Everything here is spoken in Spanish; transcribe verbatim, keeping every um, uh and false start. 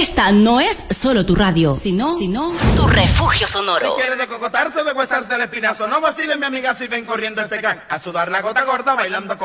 esta no es solo tu radio, sino, sino tu refugio sonoro. Si quieres decocotarse o deshuesarse el espinazo, no vacilen, mi amiga, si ven corriendo este can. A sudar la gota gorda bailando con